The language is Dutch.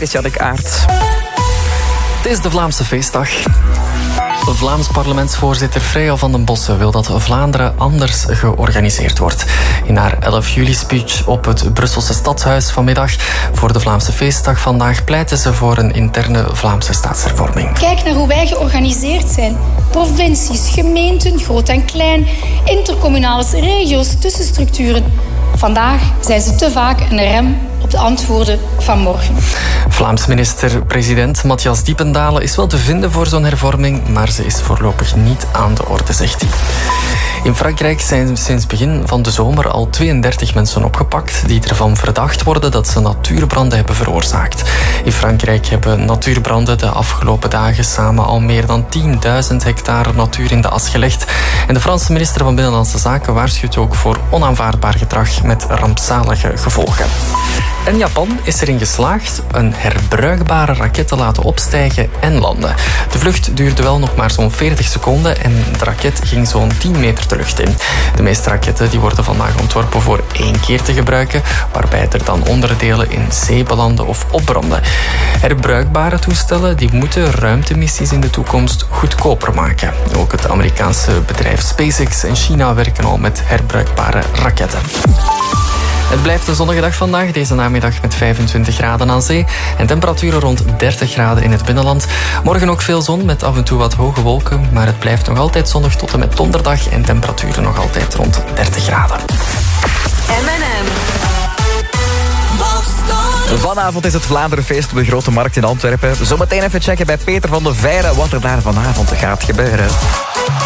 is Jannik Aert. Het is de Vlaamse feestdag. De Vlaams parlementsvoorzitter Freya van den Bossen wil dat Vlaanderen anders georganiseerd wordt. In haar 11 juli-speech op het Brusselse Stadhuis vanmiddag voor de Vlaamse feestdag vandaag pleitte ze voor een interne Vlaamse staatshervorming. Kijk naar hoe wij georganiseerd zijn. Provincies, gemeenten, groot en klein, intercommunales, regio's, tussenstructuren. Vandaag zijn ze te vaak een rem op de antwoorden van morgen. Vlaams minister-president Matthias Diependalen is wel te vinden voor zo'n hervorming, maar ze is voorlopig niet aan de orde, zegt hij. In Frankrijk zijn sinds begin van de zomer al 32 mensen opgepakt die ervan verdacht worden dat ze natuurbranden hebben veroorzaakt. In Frankrijk hebben natuurbranden de afgelopen dagen samen al meer dan 10.000 hectare natuur in de as gelegd. En de Franse minister van Binnenlandse Zaken waarschuwt ook voor onaanvaardbaar gedrag met rampzalige gevolgen. En Japan is erin geslaagd een herbruikbare raket te laten opstijgen en landen. De vlucht duurde wel nog maar zo'n 40 seconden en de raket ging zo'n 10 meter de lucht in. De meeste raketten die worden vandaag ontworpen voor 1 keer te gebruiken, waarbij er dan onderdelen in zee belanden of opbranden. Herbruikbare toestellen die moeten ruimtemissies in de toekomst goedkoper maken. Ook het Amerikaanse bedrijf SpaceX en China werken al met herbruikbare raketten. Het blijft een zonnige dag vandaag, deze namiddag met 25 graden aan zee en temperaturen rond 30 graden in het binnenland. Morgen ook veel zon met af en toe wat hoge wolken, maar het blijft nog altijd zonnig tot en met donderdag en temperaturen nog altijd rond 30 graden. M&M. Vanavond is het Vlaanderenfeest op de Grote Markt in Antwerpen. Zometeen even checken bij Peter van de Veire wat er daar vanavond gaat gebeuren.